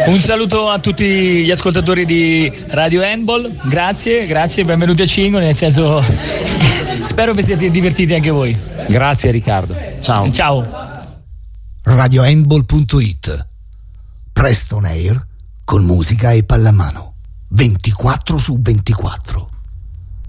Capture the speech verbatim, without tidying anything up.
Un saluto a tutti gli ascoltatori di Radio Handball, grazie, grazie, benvenuti a Cingo, nel senso spero vi siate divertiti anche voi. Grazie Riccardo, ciao. Ciao. radio handball punto it, Preston Air con musica e pallamano, ventiquattro su ventiquattro.